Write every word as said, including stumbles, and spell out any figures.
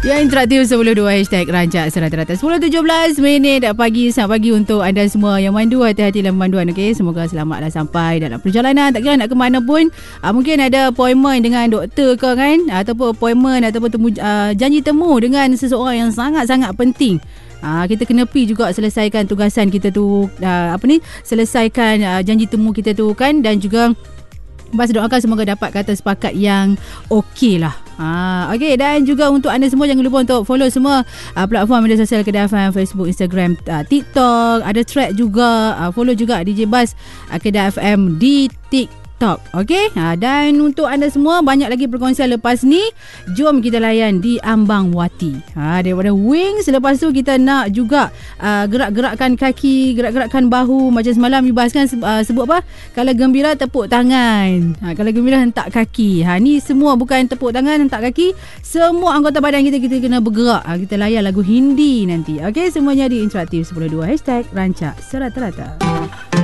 Ya, interaktif sepuluh dua hashtag rancak serata-rata. sepuluh tujuh belas minit pagi. Selamat pagi untuk anda semua yang mandu. Hati-hati dalam manduan, okey? Semoga selamatlah sampai dalam perjalanan. Tak kira nak ke mana pun. Uh, mungkin ada appointment dengan doktor ke kan, ataupun appointment ataupun temu, uh, janji temu dengan seseorang yang sangat-sangat penting. Uh, kita kena pergi juga selesaikan tugasan kita tu, uh, apa ni, selesaikan uh, janji temu kita tu kan. Dan juga Bas doakan semoga dapat kata sepakat yang okey lah. Ha, okey, dan juga untuk anda semua jangan lupa untuk follow semua uh, platform media sosial Kedah F M, Facebook, Instagram, uh, TikTok, ada thread juga. Uh, follow juga D J Bas uh, Kedah F M di TikTok. Okey, ha, dan untuk anda semua banyak lagi perkongsian lepas ni. Jom kita layan di Ambang Wati. Ha, daripada Wings, lepas tu kita nak juga uh, gerak-gerakkan kaki, gerak-gerakkan bahu. Macam semalam you bahaskan uh, sebut apa? Kalau gembira tepuk tangan. Ha, kalau gembira hentak kaki. Ha, ni semua bukan tepuk tangan, hentak kaki. Semua anggota badan kita kita kena bergerak. Ha, kita layan lagu Hindi nanti. Okey, semuanya di interaktif sepuluh dua hashtag rancak serata-rata.